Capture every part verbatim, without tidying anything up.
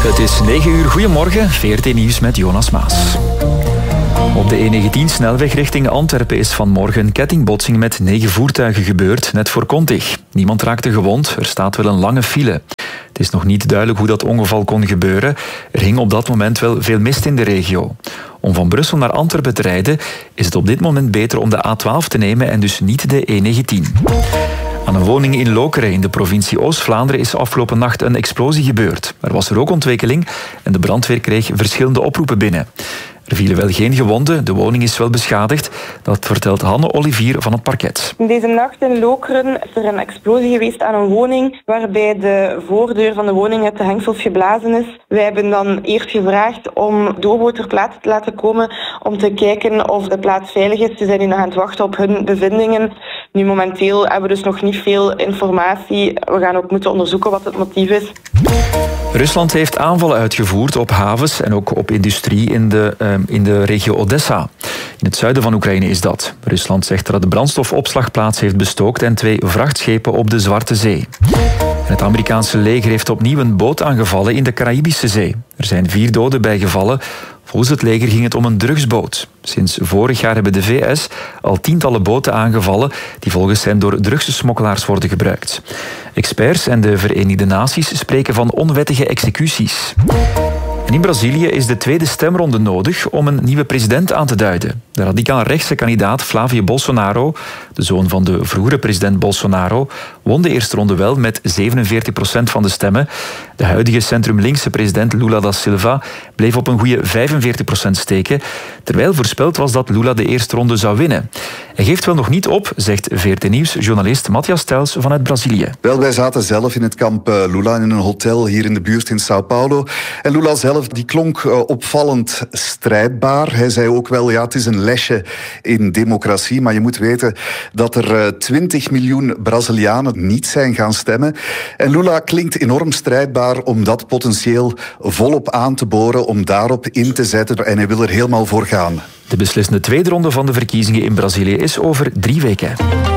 Het is negen uur. Goedemorgen. V R T Nieuws met Jonas Maas. Op de E negentien snelweg richting Antwerpen is vanmorgen een kettingbotsing met negen voertuigen gebeurd, net voor Kontig. Niemand raakte gewond, er staat wel een lange file. Het is nog niet duidelijk hoe dat ongeval kon gebeuren. Er hing op dat moment wel veel mist in de regio. Om van Brussel naar Antwerpen te rijden is het op dit moment beter om de A twaalf te nemen en dus niet de E negentien. Aan een woning in Lokeren in de provincie Oost-Vlaanderen is afgelopen nacht een explosie gebeurd. Er was rookontwikkeling en de brandweer kreeg verschillende oproepen binnen. Er vielen wel geen gewonden, de woning is wel beschadigd. Dat vertelt Hanne Olivier van het parket. Deze nacht in Lokeren is er een explosie geweest aan een woning waarbij de voordeur van de woning uit de hengsels geblazen is. Wij hebben dan eerst gevraagd om Dobo ter plaatse te laten komen om te kijken of de plaats veilig is. Ze zijn nu nog aan het wachten op hun bevindingen. Nu momenteel hebben we dus nog niet veel informatie. We gaan ook moeten onderzoeken wat het motief is. Rusland heeft aanvallen uitgevoerd op havens en ook op industrie in de, uh, in de regio Odessa. In het zuiden van Oekraïne is dat. Rusland zegt dat het de brandstofopslagplaats heeft bestookt en twee vrachtschepen op de Zwarte Zee. En het Amerikaanse leger heeft opnieuw een boot aangevallen in de Caraïbische Zee. Er zijn vier doden bij gevallen. Volgens het leger ging het om een drugsboot. Sinds vorig jaar hebben de V S al tientallen boten aangevallen die volgens hen door drugssmokkelaars worden gebruikt. Experts en de Verenigde Naties spreken van onwettige executies. En in Brazilië is de tweede stemronde nodig om een nieuwe president aan te duiden. De radicaal-rechtse kandidaat Flavio Bolsonaro, de zoon van de vroegere president Bolsonaro, won de eerste ronde wel met zevenenveertig procent van de stemmen. De huidige centrum-linkse president Lula da Silva bleef op een goede vijfenveertig procent steken, terwijl voorspeld was dat Lula de eerste ronde zou winnen. Hij geeft wel nog niet op, zegt V R T Nieuws-journalist Matthias Tels vanuit Brazilië. Wel, wij zaten zelf in het kamp Lula in een hotel hier in de buurt in Sao Paulo. En Lula zelf die klonk uh, opvallend strijdbaar. Hij zei ook wel, ja, het is een lesje in democratie, maar je moet weten dat er uh, twintig miljoen Brazilianen niet zijn gaan stemmen. En Lula klinkt enorm strijdbaar om dat potentieel volop aan te boren, om daarop in te zetten. En hij wil er helemaal voor gaan. De beslissende tweede ronde van de verkiezingen in Brazilië is over drie weken.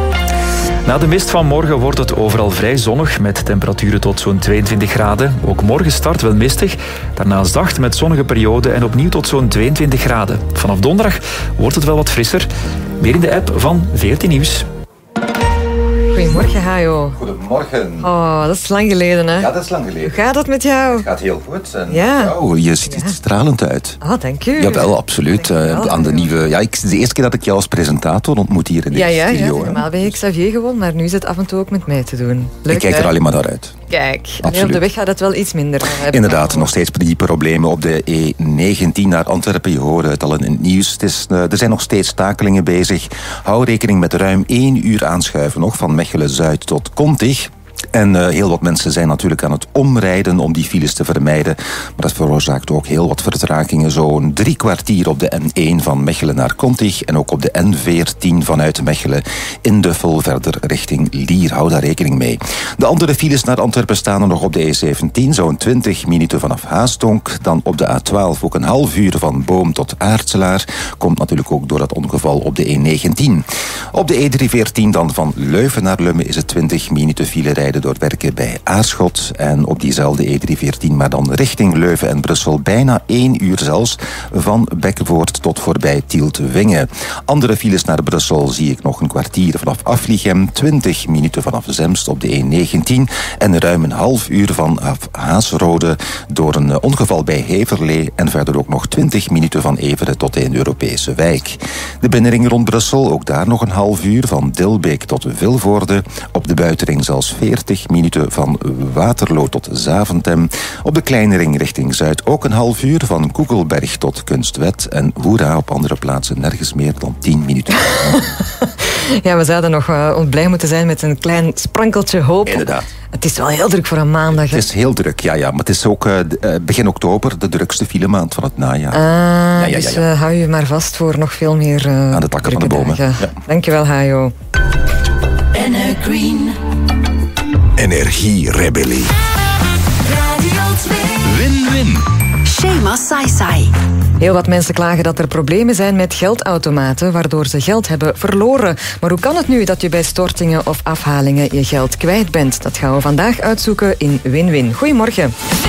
Na de mist van morgen wordt het overal vrij zonnig met temperaturen tot zo'n tweeëntwintig graden. Ook morgen start wel mistig, daarna zacht met zonnige perioden en opnieuw tot zo'n tweeëntwintig graden. Vanaf donderdag wordt het wel wat frisser. Meer in de app van V R T Nieuws. Goedemorgen, Hajo. Goedemorgen. Oh, dat is lang geleden, hè? Ja, dat is lang geleden. Hoe gaat het met jou? Het gaat heel goed. En ja. Oh, je ziet er ja. stralend uit. Ah, dank u. Jawel, absoluut. Uh, aan de nieuwe... Ja, ik, de eerste keer dat ik jou als presentator ontmoet hier in de ja, ja, studio. Ja, normaal ben ik Xavier gewoon, maar nu is het af en toe ook met mij te doen. Leuk, ik kijk hè? er alleen maar naar uit. Kijk, alleen op de weg gaat het wel iets minder. Inderdaad, nog steeds die problemen op de E negentien naar Antwerpen. Je hoorde het al in het nieuws. Het is, uh, er zijn nog steeds stakelingen bezig. Hou rekening met ruim één uur aanschuiven nog van Mechelen-Zuid tot Kontig. En uh, heel wat mensen zijn natuurlijk aan het omrijden om die files te vermijden. Maar dat veroorzaakt ook heel wat vertragingen. Zo'n drie kwartier op de N één van Mechelen naar Kontig. En ook op de N veertien vanuit Mechelen in Duffel verder richting Lier. Hou daar rekening mee. De andere files naar Antwerpen staan er nog op de E zeventien. Zo'n twintig minuten vanaf Haastonk. Dan op de A twaalf ook een half uur van Boom tot Aartselaar. Komt natuurlijk ook door dat ongeval op de E negentien. Op de E driehonderdveertien dan van Leuven naar Lummen is het twintig minuten file rijden door werken bij Aarschot. En op diezelfde E driehonderdveertien, maar dan richting Leuven en Brussel, bijna één uur zelfs, van Bekkevoort tot voorbij Tielt-Wingen. Andere files naar Brussel zie ik nog een kwartier vanaf Afliegem, twintig minuten vanaf Zemst op de E negentien en ruim een half uur vanaf Haasrode door een ongeval bij Heverlee en verder ook nog twintig minuten van Everen tot een Europese wijk. De binnenring rond Brussel, ook daar nog een half uur van Dilbeek tot Vilvoorde. Op de buitenring zelfs veertig minuten van Waterloo tot Zaventem. Op de kleine ring richting Zuid ook een half uur van Koekelberg tot Kunstwet. En hoera, op andere plaatsen nergens meer dan tien minuten. Ja, we zouden nog uh, blij moeten zijn met een klein sprankeltje hoop. Inderdaad. Het is wel heel druk voor een maandag. Hè? Het is heel druk, ja, ja. Maar het is ook uh, begin oktober de drukste filemaand van het najaar. Ah, ja, ja, dus ja, ja. Uh, hou je maar vast voor nog veel meer uh, aan de takken van de bomen. Ja. Dankjewel, Hajo. Green. Energierebellie. Win-win. Shema Sai-Sai. Heel wat mensen klagen dat er problemen zijn met geldautomaten, waardoor ze geld hebben verloren. Maar hoe kan het nu dat je bij stortingen of afhalingen je geld kwijt bent? Dat gaan we vandaag uitzoeken in Win-win. Goedemorgen.